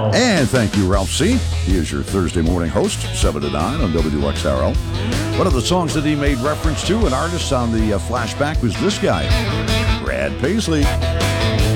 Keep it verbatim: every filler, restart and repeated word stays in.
And thank you, Ralph C. He is your Thursday morning host, seven to nine on W X R L. One of the songs that he made reference to, an artist on the uh, flashback, was this guy, Brad Paisley.